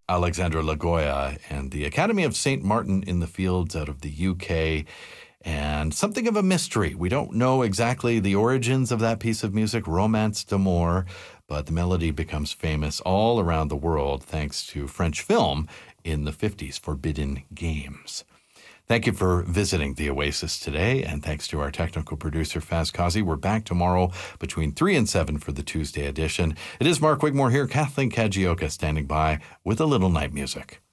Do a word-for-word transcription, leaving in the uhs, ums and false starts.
Alexandra Lagoya and the Academy of Saint Martin in the Fields out of the U K. And something of a mystery. We don't know exactly the origins of that piece of music, Romance d'Amour, but the melody becomes famous all around the world thanks to French film in the fifties, Forbidden Games. Thank you for visiting the Oasis today, and thanks to our technical producer, Faz Kazi. We're back tomorrow between three and seven for the Tuesday edition. It is Mark Wigmore here, Kathleen Kagioka standing by with a little night music.